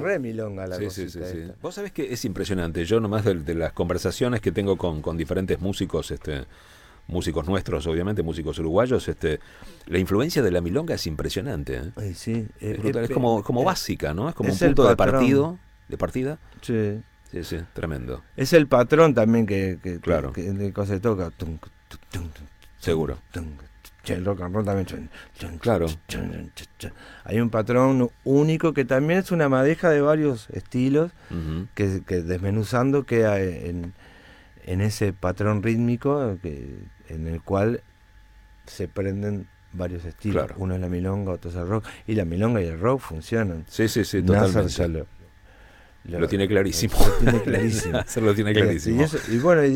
re milonga la Sí, cosita sí, sí, sí. esta. Vos sabés que es impresionante. Yo nomás de las conversaciones que tengo con diferentes músicos, músicos nuestros, obviamente, músicos uruguayos, la influencia de la milonga es impresionante, ¿eh? Ay, sí, Es brutal, es como básica, ¿no? Es como un es el punto de patrón. partida. Sí. Sí, sí, tremendo. Es el patrón también Claro, que de cosas se toca. Tum, tum, tum, tum, seguro. tum. El rock and roll también. Chun, chun, Claro. chun, chun, chun, chun. Hay un patrón único que también es una madeja de varios estilos Ujú. que desmenuzando queda en ese patrón rítmico en el cual se prenden varios estilos. Claro. Uno es la milonga, otro es el rock. Y la milonga y el rock funcionan. Sí, sí, sí, Nasser totalmente. ya Lo tiene clarísimo. lo tiene clarísimo. Lo tiene clarísimo. Y bueno,